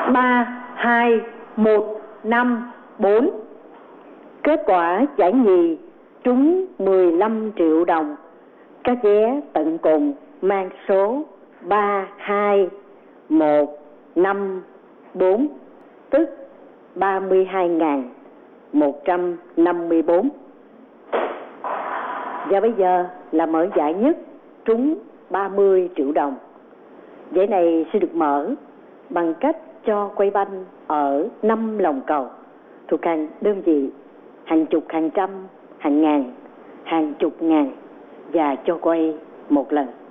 3, 2, 1, 5, 4. Kết quả giải nhì trúng 15 triệu đồng. Các vé tận cùng mang số 3, 2, 1, 5, 4, tức 32.154. Và bây giờ là mở giải nhất trúng 30 triệu đồng. Giải này sẽ được mở bằng cách cho quay banh ở 5 lòng cầu thuộc hàng đơn vị, hàng chục, hàng trăm, hàng ngàn, hàng chục ngàn và cho quay một lần.